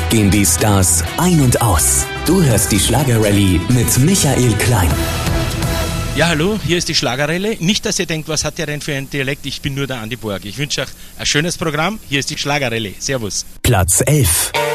gehen die Stars ein und aus. Du hörst die Schlagerrallye mit Michael Klein. Ja, hallo, hier ist die Schlagerrallye. Nicht, dass ihr denkt, was hat der denn für einen Dialekt? Ich bin nur der Andi Borg. Ich wünsche euch ein schönes Programm. Hier ist die Schlagerrallye. Servus. Platz 11.